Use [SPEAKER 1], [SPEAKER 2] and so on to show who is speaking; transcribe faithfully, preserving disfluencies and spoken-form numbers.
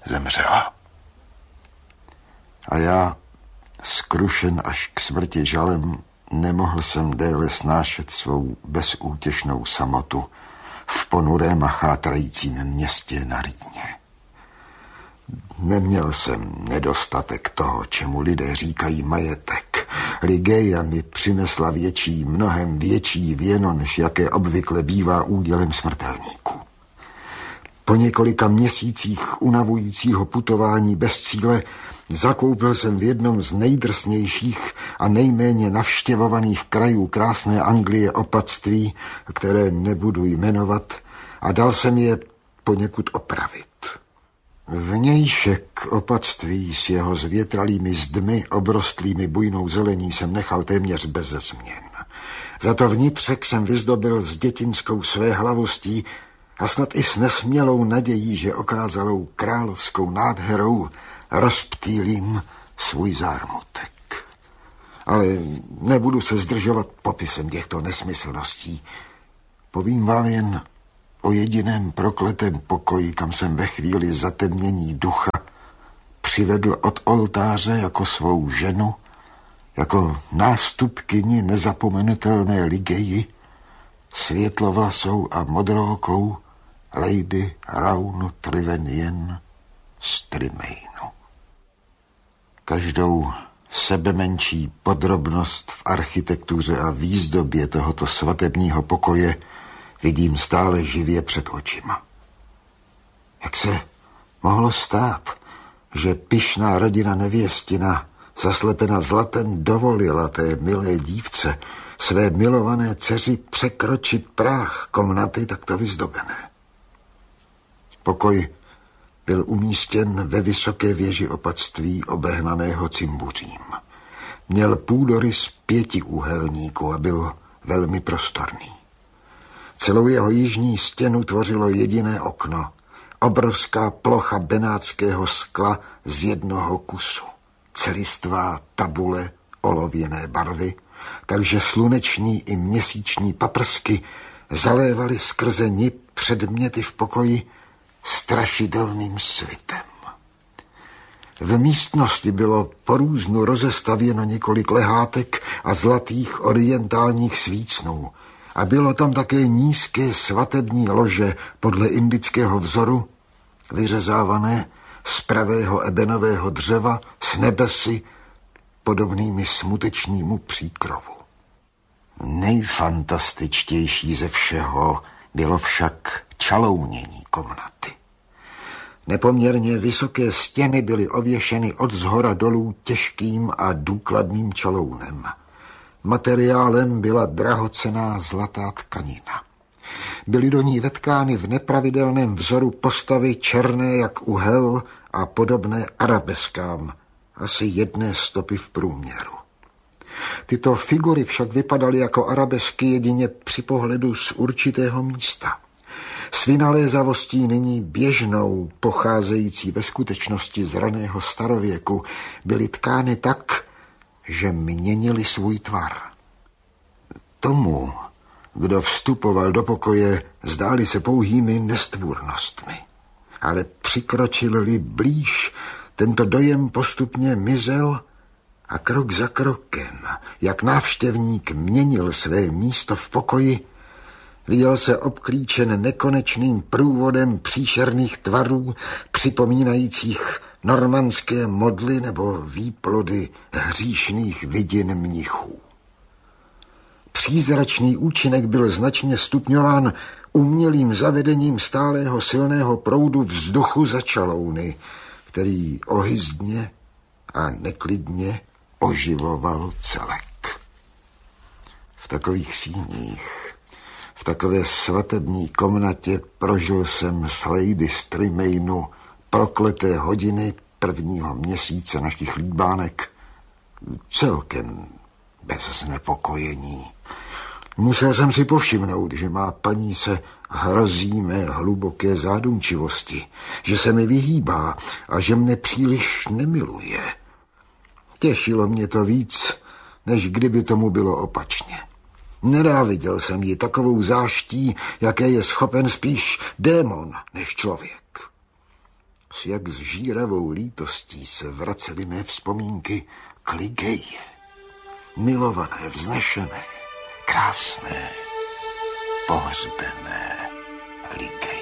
[SPEAKER 1] zemřela. A já, skrušen až k smrti žalem, nemohl jsem déle snášet svou bezútěšnou samotu v ponurém a chátrajícím městě na Rýně. Neměl jsem nedostatek toho, čemu lidé říkají majetek. Ligeia mi přinesla větší, mnohem větší věno, než jaké obvykle bývá údělem smrtelníků. Po několika měsících unavujícího putování bez cíle zakoupil jsem v jednom z nejdrsnějších a nejméně navštěvovaných krajů krásné Anglie opatství, které nebudu jmenovat, a dal jsem je poněkud opravit. Vnějšek opatství s jeho zvětralými zdmi, obrostlými bujnou zelení jsem nechal téměř beze změn. Za to vnitřek jsem vyzdobil s dětinskou svéhlavostí a snad i s nesmělou nadějí, že okázalou královskou nádherou rozptýlím svůj zármutek. Ale nebudu se zdržovat popisem těchto nesmyslností. Povím vám jen o jediném prokletém pokoji, kam jsem ve chvíli zatemnění ducha přivedl od oltáře jako svou ženu, jako nástupkyni nezapomenutelné Ligeji, světlovlasou a modrookou Lady Raunu Trevenian z Tremainu. Každou sebemenší podrobnost v architektuře a výzdobě tohoto svatebního pokoje vidím stále živě před očima. Jak se mohlo stát, že pyšná rodina nevěstina, zaslepena zlatem, dovolila té milé dívce, své milované dceři, překročit práh komnaty takto vyzdobené? Pokoj byl umístěn ve vysoké věži opatství obehnaného cimbuřím. Měl půdorys pěti úhelníků a byl velmi prostorný. Celou jeho jižní stěnu tvořilo jediné okno, obrovská plocha benátského skla z jednoho kusu, celistvá tabule olověné barvy, takže sluneční i měsíční paprsky zalévaly skrze ni předměty v pokoji strašidelným svitem. V místnosti bylo po různu rozestavěno několik lehátek a zlatých orientálních svícnů a bylo tam také nízké svatební lože podle indického vzoru, vyřezávané z pravého ebenového dřeva s nebesy podobnými smutečnímu příkrovu. Nejfantastičtější ze všeho bylo však čalounění komnaty. Nepoměrně vysoké stěny byly ověšeny od zhora dolů těžkým a důkladným čalounem. Materiálem byla drahocenná zlatá tkanina. Byly do ní vetkány v nepravidelném vzoru postavy černé jak uhel a podobné arabeskám, asi jedné stopy v průměru. Tyto figury však vypadaly jako arabesky jedině při pohledu z určitého místa. S vynalézavostí nyní běžnou, pocházející ve skutečnosti z raného starověku, byly tkány tak, že měnily svůj tvar. Tomu, kdo vstupoval do pokoje, zdáli se pouhými nestvůrnostmi. Ale přikročil-li blíž, tento dojem postupně mizel a krok za krokem, jak návštěvník měnil své místo v pokoji, viděl se obklíčen nekonečným průvodem příšerných tvarů, připomínajících normandské modly nebo výplody hříšných vidin mnichů. Přízračný účinek byl značně stupňován umělým zavedením stálého silného proudu vzduchu za čalouny, který ohyzdně a neklidně oživoval celek. V takových síních, v takové svatební komnatě prožil jsem s Lady z Tremainu prokleté hodiny prvního měsíce našich líbánek celkem bez znepokojení. Musel jsem si povšimnout, že má paní se hrozí mé hluboké zádumčivosti, že se mi vyhýbá a že mne příliš nemiluje. Těšilo mě to víc, než kdyby tomu bylo opačně. Nenáviděl jsem ji takovou záští, jaké je schopen spíš démon než člověk. S jak zžíravou lítostí se vracely mé vzpomínky k Ligeji. Milované, vznešené, krásné, pohřbené Ligeji.